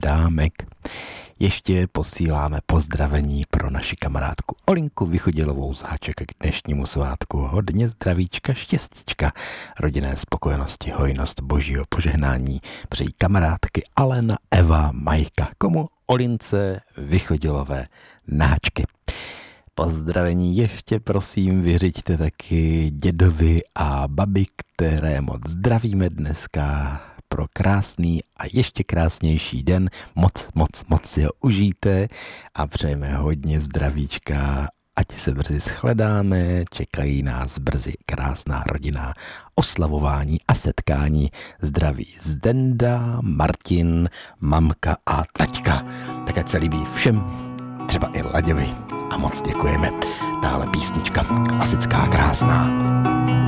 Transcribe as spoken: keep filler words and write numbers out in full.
Adámek. Ještě posíláme pozdravení pro naši kamarádku Olinku Vychodilovou z Háčeka k dnešnímu svátku. Hodně zdravíčka, štěstíčka, rodinné spokojenosti, hojnost, božího požehnání přejí kamarádky Alena, Eva, Majka. Komu? Olince Vychodilové na Háčky. Pozdravení ještě prosím vyřiďte taky dědovi a babi, které moc zdravíme dneska pro krásný a ještě krásnější den. Moc, moc, moc si ho užijte a přejeme hodně zdravíčka, ať se brzy shledáme, čekají nás brzy krásná rodina, oslavování a setkání. Zdraví Zdenda, Martin, mamka a taťka. Tak ať se líbí všem, třeba i Laděvi. A moc děkujeme. Tahle písnička klasická, krásná.